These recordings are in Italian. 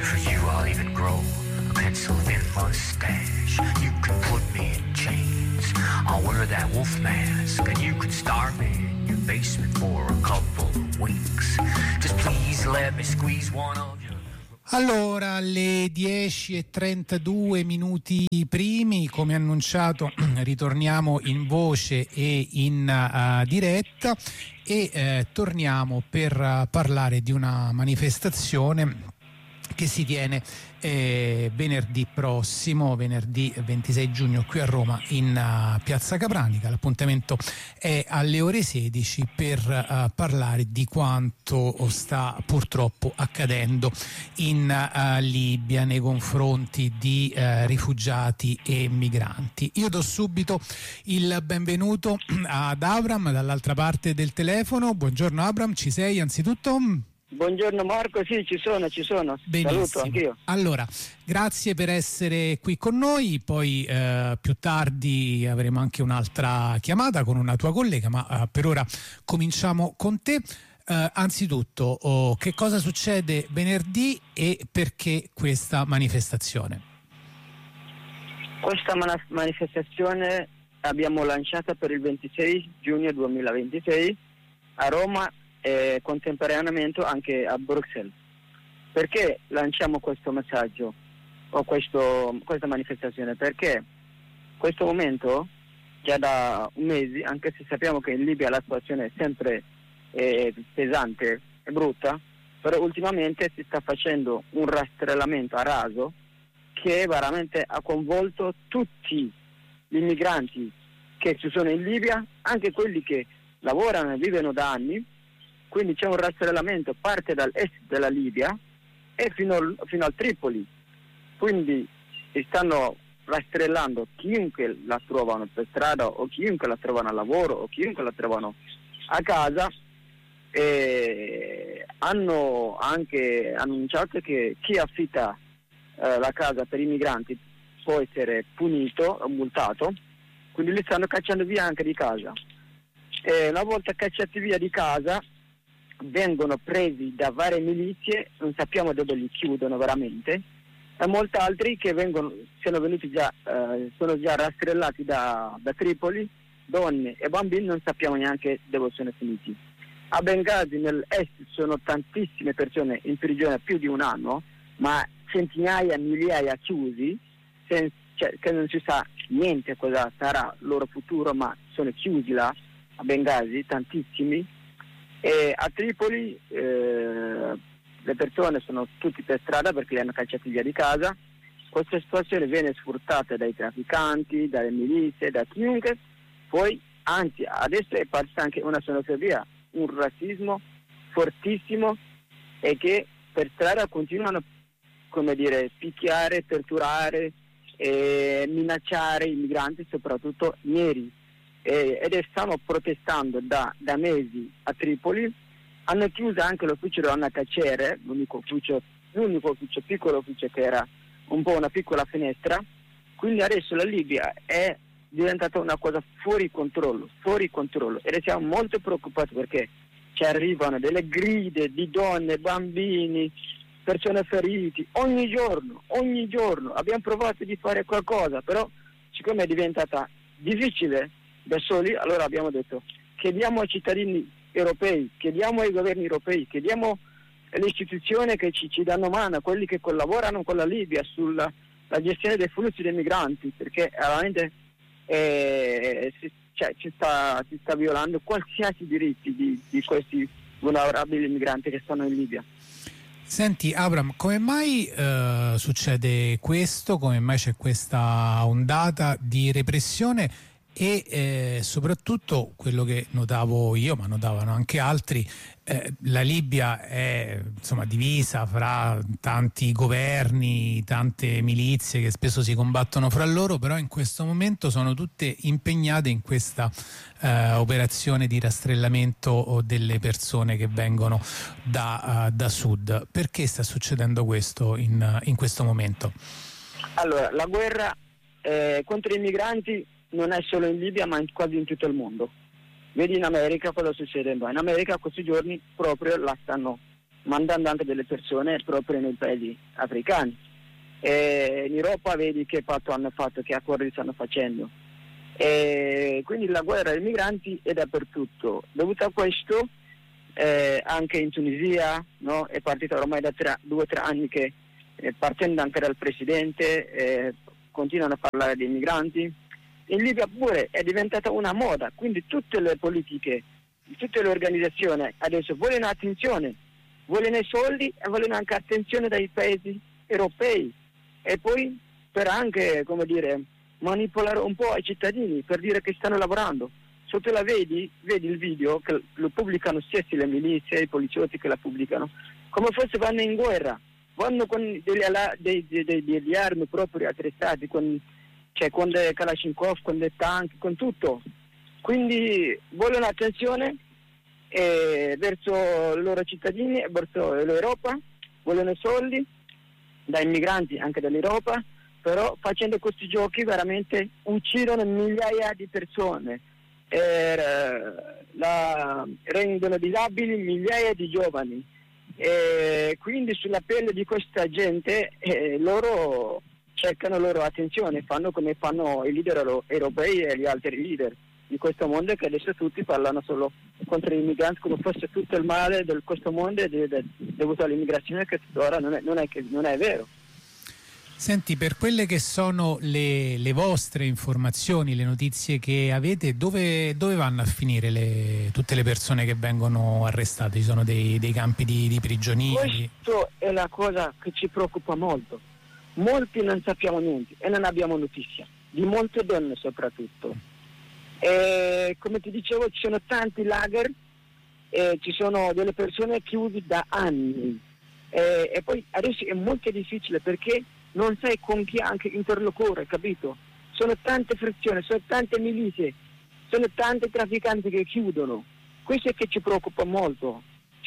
For you I'll even grow a pencil-thin mustache. You can put me in chains, I'll wear that wolf mask, and you can starve me in your basement for a couple of weeks. Just please let me squeeze one of you. Allora, alle 10:32 minuti primi, come annunciato, ritorniamo in voce e in diretta e torniamo per parlare di una manifestazione che si tiene venerdì prossimo, venerdì 26 giugno qui a Roma in Piazza Capranica. L'appuntamento è alle ore 16 per parlare di quanto sta purtroppo accadendo in Libia nei confronti di rifugiati e migranti. Io do subito il benvenuto ad Abram dall'altra parte del telefono. Buongiorno Abram, ci sei anzitutto? Buongiorno Marco, sì, ci sono. Benissimo. Saluto anch'io. Allora, grazie per essere qui con noi, poi più tardi avremo anche un'altra chiamata con una tua collega, ma per ora cominciamo con te. Anzitutto, che cosa succede venerdì e perché questa manifestazione? Questa manifestazione abbiamo lanciata per il 26 giugno 2026 a Roma e contemporaneamente anche a Bruxelles. Perché lanciamo questo messaggio o questa manifestazione? Perché in questo momento, già da un mese, anche se sappiamo che in Libia la situazione è sempre pesante e brutta, però ultimamente si sta facendo un rastrellamento a raso che veramente ha coinvolto tutti gli immigranti che ci sono in Libia, anche quelli che lavorano e vivono da anni. Quindi c'è un rastrellamento, parte dall'est della Libia e fino al Tripoli. Quindi stanno rastrellando chiunque la trovano per strada o chiunque la trovano al lavoro o chiunque la trovano a casa, e hanno anche annunciato che chi affitta la casa per i migranti può essere punito o multato, quindi li stanno cacciando via anche di casa. E una volta cacciati via di casa vengono presi da varie milizie, non sappiamo dove li chiudono veramente, e molti altri che sono già rastrellati da Tripoli, donne e bambini, non sappiamo neanche dove sono finiti. A Bengasi nell'est sono tantissime persone in prigione più di un anno, ma centinaia, migliaia chiusi, che non si sa niente cosa sarà il loro futuro, ma sono chiusi là a Bengasi, tantissimi. E a Tripoli le persone sono tutti per strada perché li hanno cacciati via di casa. Questa situazione viene sfruttata dai trafficanti, dalle milizie, da chiunque. Poi, anzi, adesso è partita anche una xenofobia, un razzismo fortissimo, e che per strada continuano, come dire, picchiare, torturare e minacciare i migranti, soprattutto neri. Ed stanno protestando da mesi a Tripoli. Hanno chiuso anche l'ufficio della UNHCR, l'unico ufficio, piccolo ufficio, che era un po' una piccola finestra. Quindi adesso la Libia è diventata una cosa fuori controllo, e siamo molto preoccupati perché ci arrivano delle grida di donne, bambini, persone ferite ogni giorno. Abbiamo provato di fare qualcosa, però siccome è diventata difficile da soli, allora abbiamo detto: chiediamo ai cittadini europei, chiediamo ai governi europei, chiediamo alle istituzioni che ci danno mano, quelli che collaborano con la Libia sulla gestione dei flussi dei migranti, perché veramente si sta violando qualsiasi diritti di questi vulnerabili migranti che stanno in Libia. Senti Abram, come mai succede questo? Come mai c'è questa ondata di repressione? E soprattutto quello che notavo io, ma notavano anche altri, la Libia è divisa fra tanti governi, tante milizie che spesso si combattono fra loro, però in questo momento sono tutte impegnate in questa operazione di rastrellamento delle persone che vengono da sud. Perché sta succedendo questo in questo momento? Allora, la guerra contro i migranti non è solo in Libia, ma quasi in tutto il mondo. Vedi in America cosa sta succedendo. In America questi giorni proprio la stanno mandando anche delle persone proprio nei paesi africani. E in Europa vedi che patto hanno fatto, che accordi stanno facendo. E quindi la guerra dei migranti è dappertutto. Dovuto a questo anche in Tunisia, no? È partita ormai da 2 o 3 anni che partendo anche dal presidente continuano a parlare dei migranti. In Libia pure è diventata una moda, quindi tutte le politiche, tutte le organizzazioni adesso vogliono attenzione, vogliono i soldi e vogliono anche attenzione dai paesi europei, e poi per anche, come dire, manipolare un po' i cittadini, per dire che stanno lavorando. Se tu la vedi il video che lo pubblicano stessi le milizie, i poliziotti che la pubblicano, come fosse vanno in guerra, vanno con degli armi proprio attrezzati, con dei Kalashnikov, con dei tank, con tutto. Quindi vogliono attenzione verso i loro cittadini e verso l'Europa, vogliono soldi dai migranti anche dall'Europa, però facendo questi giochi veramente uccidono migliaia di persone, rendono disabili migliaia di giovani, quindi sulla pelle di questa gente loro cercano loro attenzione, fanno come fanno i leader europei e gli altri leader di questo mondo, che adesso tutti parlano solo contro i migranti come fosse tutto il male di questo mondo dovuto all'immigrazione, che tuttora non è vero. Senti, per quelle che sono le vostre informazioni, le notizie che avete, dove vanno a finire tutte le persone che vengono arrestate? Ci sono dei campi di prigionieri? Questa è la cosa che ci preoccupa molto. Molti non sappiamo niente e non abbiamo notizia, di molte donne soprattutto. Come ti dicevo, ci sono tanti lager, ci sono delle persone chiuse da anni, e poi adesso è molto difficile perché non sai con chi anche interloquire, capito? Sono tante frizioni, sono tante milizie, sono tanti trafficanti che chiudono. Questo è che ci preoccupa molto.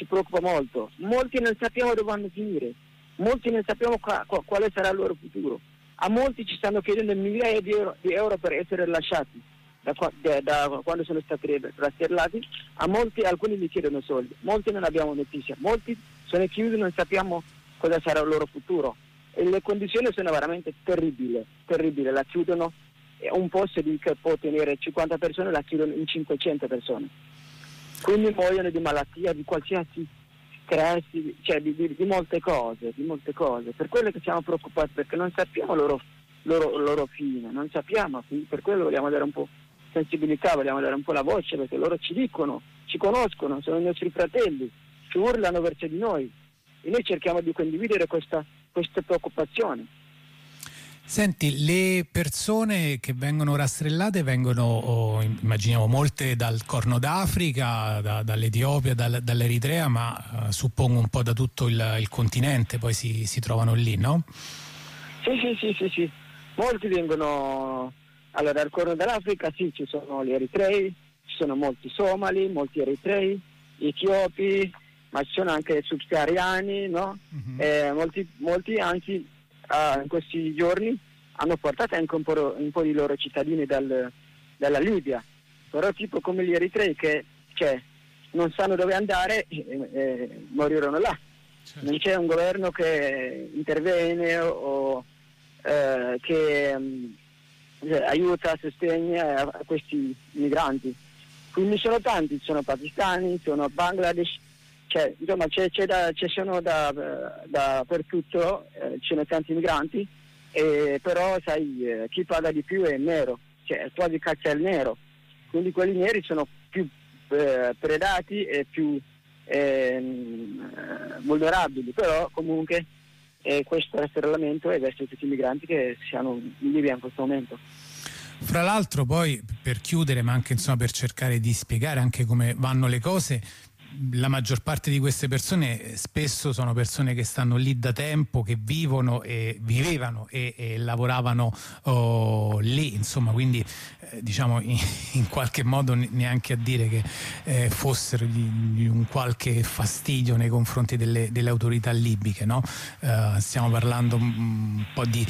Molti non sappiamo dove vanno a finire, molti non sappiamo quale sarà il loro futuro. A molti ci stanno chiedendo migliaia di euro per essere lasciati da quando sono stati rastrellati. Alcuni li chiedono soldi, molti non abbiamo notizia, molti sono chiusi, non sappiamo cosa sarà il loro futuro. E le condizioni sono veramente terribili, la chiudono, un posto che può tenere 50 persone la chiudono in 500 persone, quindi muoiono di malattia, di qualsiasi stress, cioè di molte cose, per quello che siamo preoccupati, perché non sappiamo loro fine, non sappiamo, quindi per quello vogliamo dare un po' sensibilità, vogliamo dare un po' la voce, perché loro ci dicono, ci conoscono, sono i nostri fratelli, ci urlano verso di noi e noi cerchiamo di condividere questa preoccupazione. Senti, le persone che vengono rastrellate vengono, immaginiamo, molte dal Corno d'Africa, dall'Etiopia, dall'Eritrea, ma suppongo un po' da tutto il continente, poi si trovano lì, no? Sì. Molti vengono dal Corno dell'Africa, sì, ci sono gli eritrei, ci sono molti somali, molti eritrei, etiopi, ma ci sono anche subsahariani, no? Molti anche in questi giorni hanno portato anche un po' di loro cittadini dalla Libia, però tipo come gli eritrei che non sanno dove andare, morirono là. Certo. Non c'è un governo che interviene o che aiuta, sostegna a questi migranti. Quindi sono tanti, sono pakistani, sono Bangladesh, insomma sono dappertutto, ci sono tanti migranti, però sai, chi paga di più è nero, quasi caccia il nero, quindi quelli neri sono più predati e più vulnerabili, però comunque questo rastrellamento è verso tutti i migranti che siano in Libia in questo momento. Fra l'altro, poi, per chiudere, ma anche per cercare di spiegare anche come vanno le cose, la maggior parte di queste persone spesso sono persone che stanno lì da tempo, che vivevano e lavoravano lì, insomma, quindi diciamo in qualche modo neanche a dire che fossero di un qualche fastidio nei confronti delle autorità libiche, no? Stiamo parlando un po' di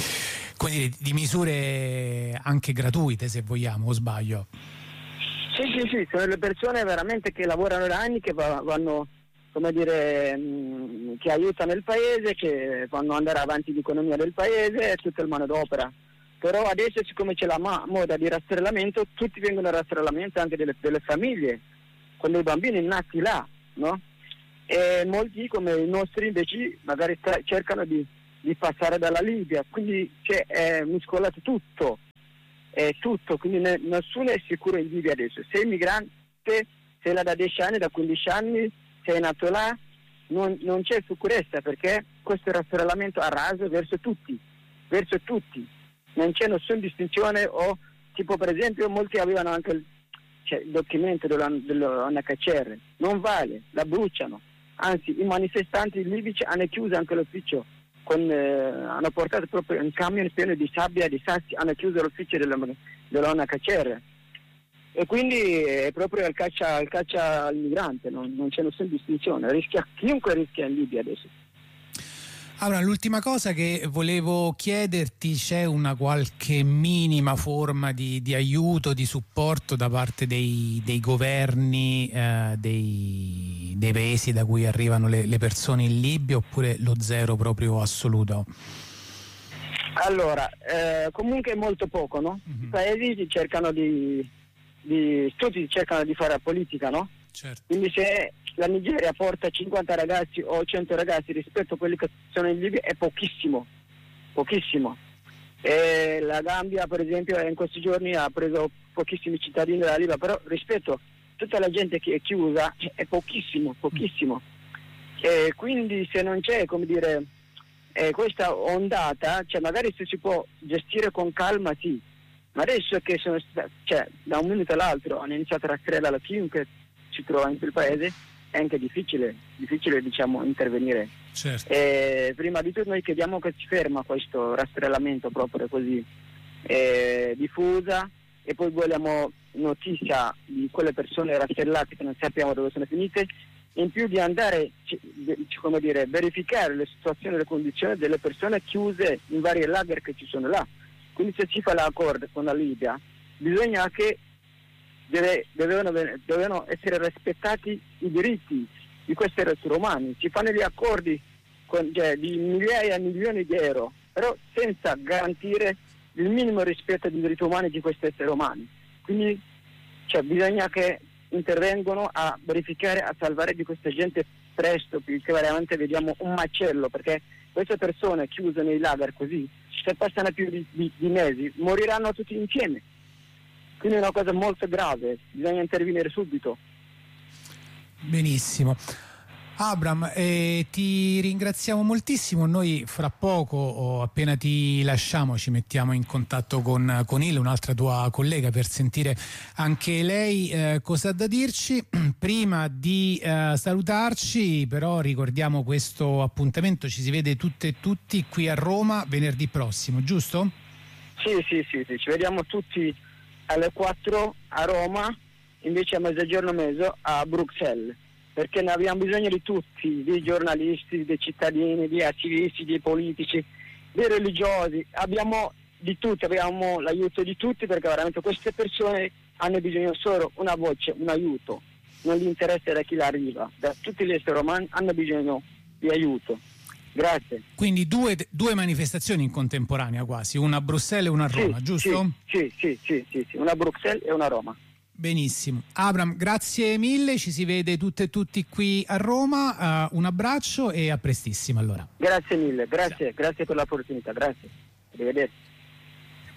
misure anche gratuite, se vogliamo, o sbaglio? Sì, sono le persone veramente che lavorano da anni, che vanno come dire, che aiutano il paese, che fanno andare avanti l'economia del paese e tutta il manodopera. Però adesso, siccome c'è la moda di rastrellamento, tutti vengono a rastrellamento, anche delle famiglie, con dei bambini nati là, no? E molti, come i nostri, invece magari cercano di passare dalla Libia, quindi è mescolato tutto, quindi nessuno è sicuro in Libia adesso. Sei migrante, sei là da 10 anni, da 15 anni, sei nato là, non c'è sicurezza, perché questo rastrellamento a raso verso tutti, non c'è nessuna distinzione, o tipo per esempio molti avevano anche il documento dell'UNHCR, non vale, la bruciano, anzi i manifestanti libici hanno chiuso anche l'ufficio, hanno portato proprio un camion pieno di sabbia, di sassi, hanno chiuso l'ufficio dell'UNHCR. E quindi è proprio il caccia al migrante, non c'è nessuna distinzione, chiunque rischia in Libia adesso. Allora, l'ultima cosa che volevo chiederti, c'è una qualche minima forma di aiuto, di supporto da parte dei governi dei paesi da cui arrivano le persone in Libia, oppure lo zero proprio assoluto? Allora, comunque molto poco, no? I paesi cercano tutti cercano di fare politica, no? Certo. Quindi se la Nigeria porta 50 ragazzi o 100 ragazzi rispetto a quelli che sono in Libia è pochissimo. E la Gambia, per esempio, in questi giorni ha preso pochissimi cittadini della Libia, però rispetto a tutta la gente che è chiusa è pochissimo. E quindi se non c'è, come dire, questa ondata, magari se si può gestire con calma, sì. Ma adesso che da un minuto all'altro hanno iniziato a rastrellare chiunque si trova in quel paese, è anche difficile diciamo intervenire. Certo. Prima di tutto noi chiediamo che si ferma questo rastrellamento proprio così diffusa, e poi vogliamo notizia di quelle persone rastrellate che non sappiamo dove sono finite, in più di andare come dire, verificare le situazioni e le condizioni delle persone chiuse in vari lager che ci sono là. Quindi se si fa l'accordo con la Libia, bisogna che devono essere rispettati i diritti di questi esseri umani. Si fanno gli accordi di migliaia e milioni di euro, però senza garantire il minimo rispetto dei diritti umani di questi esseri umani. Quindi bisogna che intervengono a verificare, a salvare di questa gente presto, perché veramente vediamo un macello, perché queste persone chiuse nei lager così, se passano più di mesi, moriranno tutti insieme. Quindi è una cosa molto grave, bisogna intervenire subito. Benissimo. Abram, ti ringraziamo moltissimo. Noi fra poco, appena ti lasciamo, ci mettiamo in contatto con Il, un'altra tua collega, per sentire anche lei cosa ha da dirci. Prima di salutarci, però, ricordiamo questo appuntamento: ci si vede tutte e tutti qui a Roma venerdì prossimo, giusto? Sì, ci vediamo tutti alle 4 a Roma, invece a mezzogiorno e mezzo a Bruxelles, perché ne abbiamo bisogno di tutti, di giornalisti, di cittadini, di attivisti, di politici, di religiosi, abbiamo di tutti, abbiamo l'aiuto di tutti, perché veramente queste persone hanno bisogno solo una voce, un aiuto, non gli interessa da chi l'arriva, da tutti gli esseri umani hanno bisogno di aiuto. Grazie. Quindi due manifestazioni in contemporanea quasi, una a Bruxelles e una a Roma, giusto? Sì, una a Bruxelles e una a Roma. Benissimo. Abram, grazie mille, ci si vede tutte e tutti qui a Roma, un abbraccio e a prestissimo allora. Grazie mille, grazie per l'opportunità, grazie. Arrivederci.